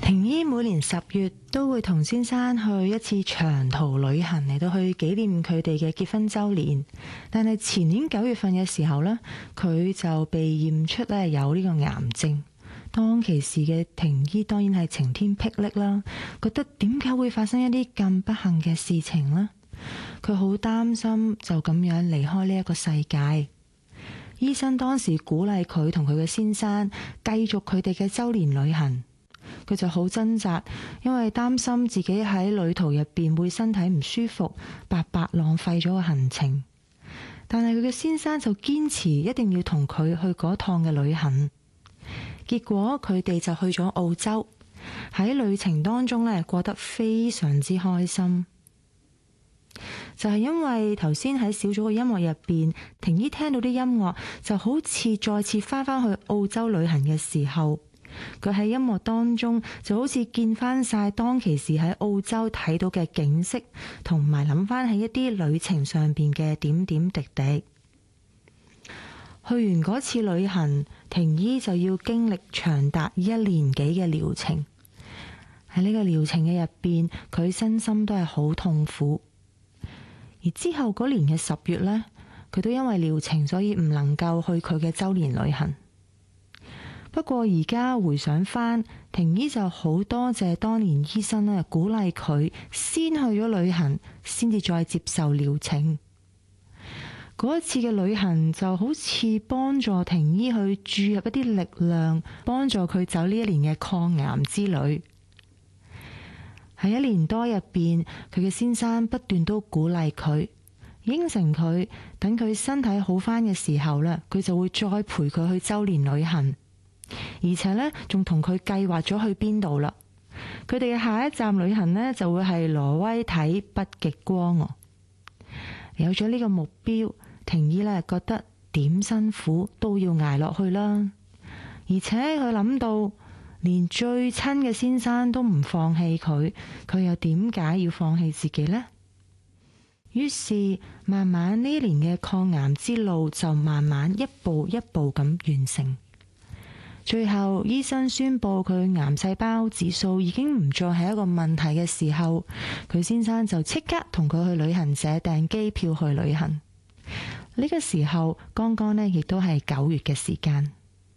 婷姨每年10月都會同先生去一次長途旅行嚟到去紀念佢哋嘅結婚週年，但係前年9月份嘅時候呢，佢就被驗出咧有呢個癌症。當其時嘅婷姨當然係晴天霹靂啦，覺得點解會發生一啲咁不幸嘅事情呢？佢好擔心就咁樣離開呢一個世界。醫生當時鼓勵佢同佢嘅先生繼續佢哋嘅週年旅行。佢就好掙扎，因為擔心自己喺旅途入邊會身體唔舒服，白白浪費咗個行程。但係佢嘅先生就堅持一定要同佢去嗰趟嘅旅行。結果佢哋就去咗澳洲，喺旅程當中呢，過得非常之開心。就係因為頭先喺小組嘅音樂入邊，婷姨聽到啲音樂就好似再次翻返去澳洲旅行嘅時候。佢喺音樂當中就好似見翻晒當其時喺澳洲睇到嘅景色，同埋諗翻起一啲旅程上邊嘅點點滴滴。去完嗰次旅行，婷姨就要經歷長達1年幾嘅療程。喺呢個療程嘅入邊，佢身心都係好痛苦。而之後嗰年嘅10月呢，佢都因為療程，所以唔能夠去佢嘅週年旅行。不過而家回想翻，婷姨就好多謝當年醫生咧鼓勵佢先去咗旅行，先至再接受療程。嗰一次嘅旅行就好似幫助婷姨去注入一啲力量，幫助佢走呢1年嘅抗癌之旅。喺1年多入邊，佢嘅先生不斷都鼓勵佢，應承佢等佢身體好翻嘅時候咧，佢就會再陪佢去週年旅行。而且呢，仲同佢計劃咗去邊度啦。佢哋嘅下一站旅行呢，就會係挪威睇北極光。有咗呢個目標，婷姨呢覺得點辛苦都要捱落去啦。而且佢諗到，連最親嘅先生都唔放棄佢，佢又點解要放棄自己呢？於是慢慢呢1年嘅抗癌之路就慢慢一步一步咁完成。最後醫生宣布佢癌細胞指數已經唔再係一個問題嘅時候，佢先生就即刻同佢去旅行社訂機票去旅行。呢個時候剛剛呢亦都係9月嘅時間。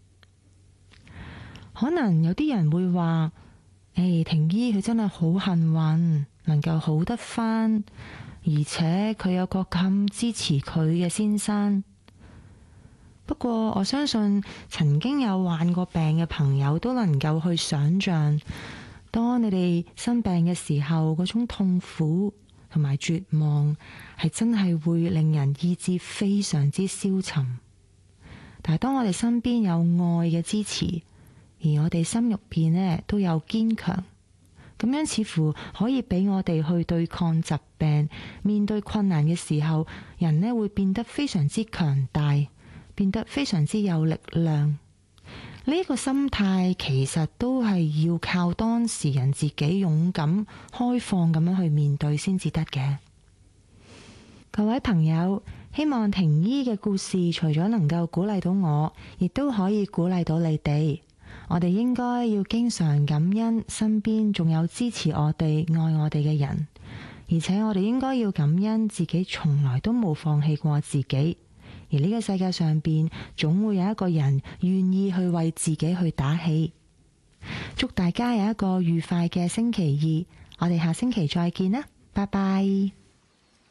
可能有啲人會話，婷姨佢真係好幸運，能夠好得返，而且佢有個咁支持佢嘅先生。不過我相信曾經有患過病嘅朋友都能夠去想象，當你哋生病嘅時候，嗰種痛苦同埋絕望係真係會令人意志非常之消沉。但係當我哋身邊有愛嘅支持，而我哋心入邊呢都有堅強，咁樣似乎可以俾我哋去對抗疾病，面對困難嘅時候，人呢會變得非常之強大，變得非常之有力量。呢個心態其實都係要靠當事人自己勇敢開放咁樣去面對先至得嘅。各位朋友，希望婷姨嘅故事除咗能夠鼓勵到我，亦都可以鼓勵到你哋。我哋應該要經常感恩身邊仲有支持我哋、愛我哋嘅人，而且我哋應該要感恩自己從來都冇放棄過自己。而呢個世界上邊總會有一個人願意去為自己去打氣。祝大家有一個愉快嘅星期二，我哋下星期再見啦，拜拜。